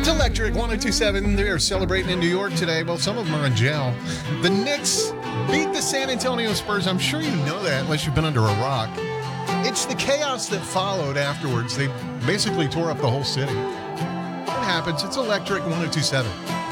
It's Electric 1027. They're celebrating in New York today. Well, some of them are in jail. The Knicks beat the San Antonio Spurs. I'm sure you know that unless you've been under a rock. It's the chaos that followed afterwards. They basically tore up the whole city. It happens. It's Electric 1027.